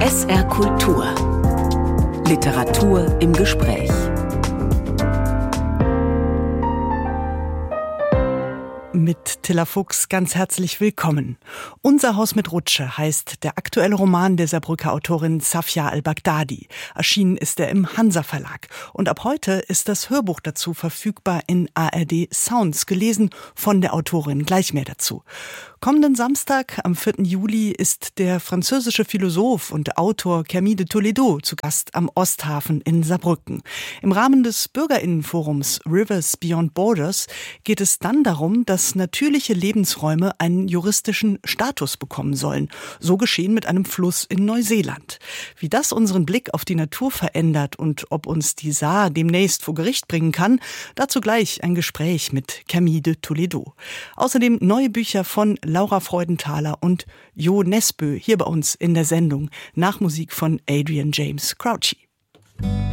SR Kultur. Literatur im Gespräch. Mit Tilla Fuchs ganz herzlich willkommen. Unser Haus mit Rutsche heißt der aktuelle Roman der Saarbrücker Autorin Safia al-Baghdadi. Erschienen ist er im Hansa Verlag. Und ab heute ist das Hörbuch dazu verfügbar in ARD Sounds, gelesen von der Autorin. Gleich mehr dazu. Kommenden Samstag, am 4. Juli, ist der französische Philosoph und Autor Camille de Toledo zu Gast am Osthafen in Saarbrücken. Im Rahmen des Bürgerinnenforums Rivers Beyond Borders geht es dann darum, dass natürliche Lebensräume einen juristischen Status bekommen sollen. So geschehen mit einem Fluss in Neuseeland. Wie das unseren Blick auf die Natur verändert und ob uns die Saar demnächst vor Gericht bringen kann, dazu gleich ein Gespräch mit Camille de Toledo. Außerdem neue Bücher von Laura Freudenthaler und Jo Nesbø hier bei uns in der Sendung nach Musik von Adrian James Crouchy.